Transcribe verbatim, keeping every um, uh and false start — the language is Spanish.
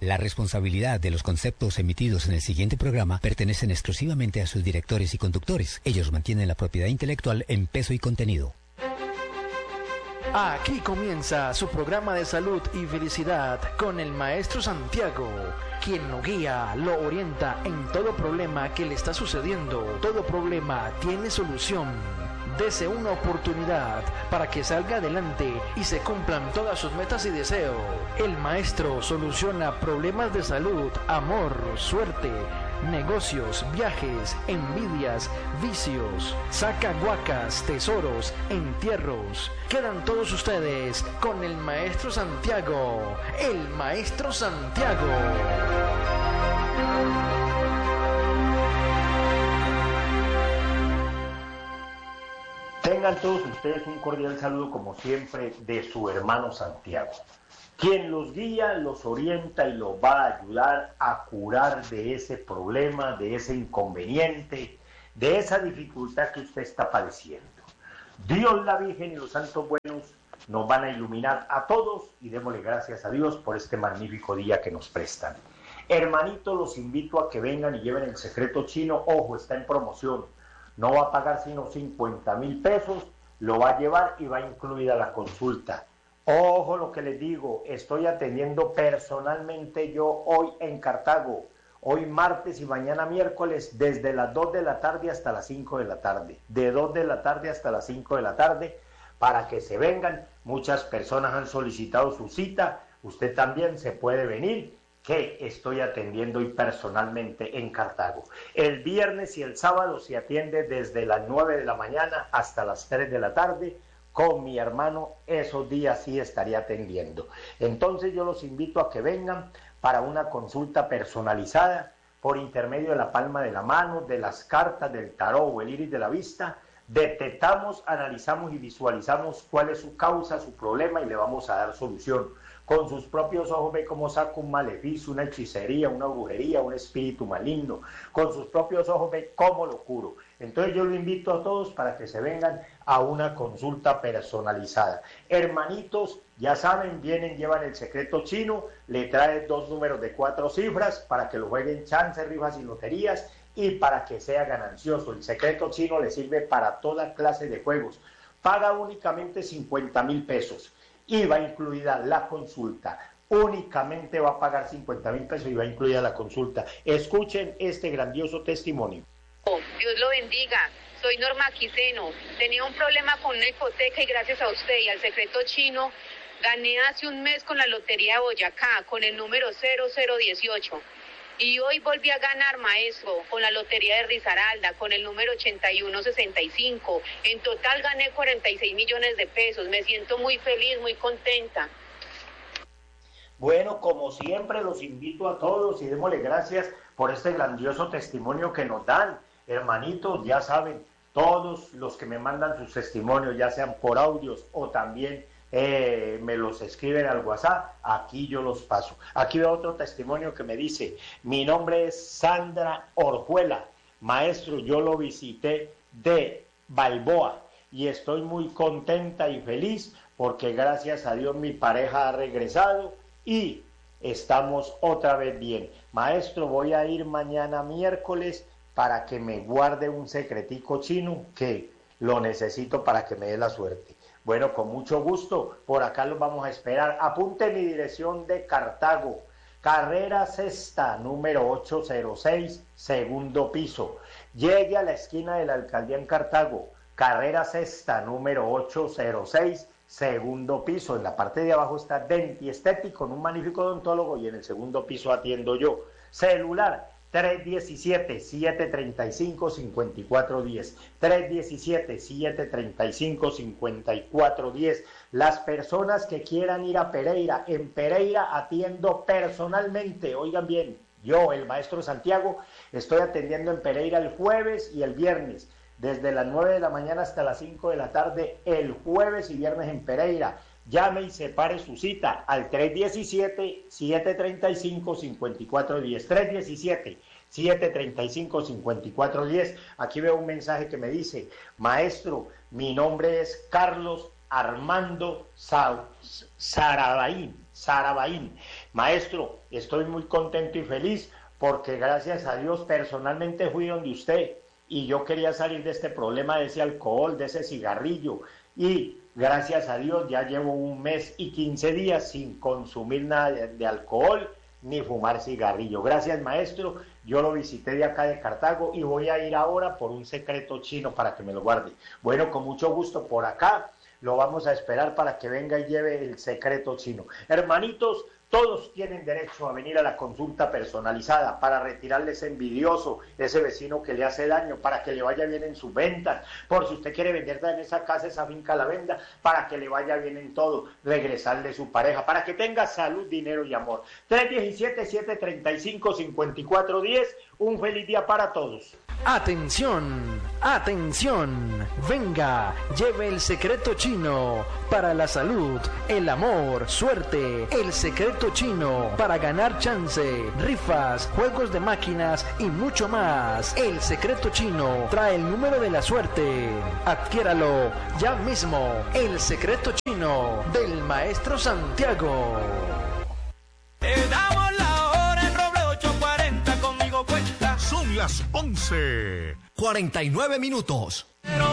La responsabilidad de los conceptos emitidos en el siguiente programa pertenecen exclusivamente a sus directores y conductores. Ellos mantienen la propiedad intelectual en peso y contenido. Aquí comienza su programa de salud y felicidad con el maestro Santiago, quien lo guía, lo orienta en todo problema que le está sucediendo. Todo problema tiene solución. Dese una oportunidad para que salga adelante y se cumplan todas sus metas y deseos. El maestro soluciona problemas de salud, amor, suerte, negocios, viajes, envidias, vicios, saca guacas, tesoros, entierros. Quedan todos ustedes con el maestro Santiago, el maestro Santiago. Tengan todos ustedes un cordial saludo como siempre de su hermano Santiago, quien los guía, los orienta y los va a ayudar a curar de ese problema, de ese inconveniente, de esa dificultad que usted está padeciendo. Dios, la Virgen y los santos buenos nos van a iluminar a todos y démosle gracias a Dios por este magnífico día que nos prestan. Hermanitos, los invito a que vengan y lleven el secreto chino. Ojo, está en promoción. No va a pagar sino cincuenta mil pesos, lo va a llevar y va incluida la consulta. Ojo lo que les digo, estoy atendiendo personalmente yo hoy en Cartago, hoy martes y mañana miércoles, desde las dos de la tarde hasta las cinco de la tarde, de dos de la tarde hasta las cinco de la tarde, para que se vengan. Muchas personas han solicitado su cita, usted también se puede venir, que estoy atendiendo hoy personalmente en Cartago. El viernes y el sábado se atiende desde las nueve de la mañana hasta las tres de la tarde, con mi hermano, esos días sí estaría atendiendo. Entonces yo los invito a que vengan para una consulta personalizada por intermedio de la palma de la mano, de las cartas, del tarot o el iris de la vista. Detectamos, analizamos y visualizamos cuál es su causa, su problema y le vamos a dar solución. Con sus propios ojos ve cómo saca un maleficio, una hechicería, una brujería, un espíritu maligno. Con sus propios ojos ve cómo lo curo. Entonces yo lo invito a todos para que se vengan a una consulta personalizada. Hermanitos, ya saben, vienen, llevan el secreto chino, le trae dos números de cuatro cifras para que lo jueguen chance, rifas y loterías y para que sea ganancioso. El secreto chino le sirve para toda clase de juegos. Paga únicamente cincuenta mil pesos. Y va incluida la consulta. Únicamente va a pagar cincuenta mil pesos y va incluida la consulta. Escuchen este grandioso testimonio. Dios lo bendiga. Soy Norma Quiseno. Tenía un problema con una hipoteca y gracias a usted y al secreto chino gané hace un mes con la Lotería de Boyacá con el número cero cero dieciocho. Y hoy volví a ganar, maestro, con la Lotería de Risaralda, con el número ochenta y uno sesenta y cinco. En total gané cuarenta y seis millones de pesos. Me siento muy feliz, muy contenta. Bueno, como siempre, los invito a todos y démosle gracias por este grandioso testimonio que nos dan. Hermanitos, ya saben, todos los que me mandan sus testimonios, ya sean por audios o también Eh, me los escriben al WhatsApp, aquí yo los paso. Aquí veo otro testimonio que me dice: mi nombre es Sandra Orjuela, maestro, yo lo visité de Balboa y estoy muy contenta y feliz porque gracias a Dios mi pareja ha regresado y estamos otra vez bien. Maestro, voy a ir mañana miércoles para que me guarde un secretico chino que lo necesito para que me dé la suerte. Bueno, con mucho gusto, por acá los vamos a esperar. Apunte mi dirección de Cartago, carrera sexta, número ochocientos seis, segundo piso. Llegue a la esquina de la alcaldía en Cartago, carrera sexta, número ochocientos seis, segundo piso. En la parte de abajo está Denti Estético, con un magnífico odontólogo, y en el segundo piso atiendo yo. Celular tres uno siete, siete tres cinco, cinco cuatro uno cero, tres uno siete, siete tres cinco, cinco cuatro uno cero. Las personas que quieran ir a Pereira, en Pereira atiendo personalmente. Oigan bien, yo, el maestro Santiago, estoy atendiendo en Pereira el jueves y el viernes, desde las nueve de la mañana hasta las cinco de la tarde, el jueves y viernes en Pereira. Llame y separe su cita al tres uno siete, siete tres cinco, cinco cuatro uno cero, tres uno siete, siete tres cinco, cinco cuatro uno cero. Aquí veo un mensaje que me dice: maestro, mi nombre es Carlos Armando Sarabáin, Sarabaín. Maestro, estoy muy contento y feliz porque gracias a Dios personalmente fui donde usted y yo quería salir de este problema, de ese alcohol, de ese cigarrillo, y gracias a Dios ya llevo un mes y quince días sin consumir nada de, de alcohol ni fumar cigarrillo. Gracias, maestro. Yo lo visité de acá de Cartago y voy a ir ahora por un secreto chino para que me lo guarde. Bueno, con mucho gusto por acá lo vamos a esperar para que venga y lleve el secreto chino. Hermanitos, todos tienen derecho a venir a la consulta personalizada para retirarle ese envidioso, ese vecino que le hace daño, para que le vaya bien en sus ventas, por si usted quiere vender en esa casa, esa finca, la venda, para que le vaya bien en todo, regresarle su pareja, para que tenga salud, dinero y amor. tres uno siete, siete tres cinco, cinco cuatro uno cero, un feliz día para todos. Atención, atención, venga, lleve el secreto chino para la salud, el amor, suerte, el secreto chino para ganar chance, rifas, juegos de máquinas y mucho más. El secreto chino trae el número de la suerte. Adquiéralo ya mismo. El secreto chino del maestro Santiago. Te damos la hora en Roble ocho cuarenta, conmigo cuenta. Son las once, cuarenta y nueve minutos.